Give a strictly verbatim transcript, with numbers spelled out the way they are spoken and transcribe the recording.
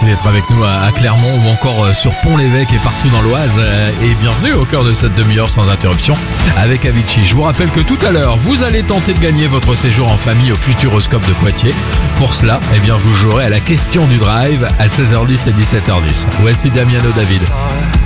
d'être avec nous à Clermont ou encore sur Pont-l'Évêque et partout dans l'Oise. Et bienvenue au cœur de cette demi-heure sans interruption avec Avicii. Je vous rappelle que tout à l'heure, vous allez tenter de gagner votre séjour en famille au Futuroscope de Poitiers. Pour cela, eh bien, vous jouerez à la question du drive à seize heures dix et dix-sept heures dix. Voici Damiano David.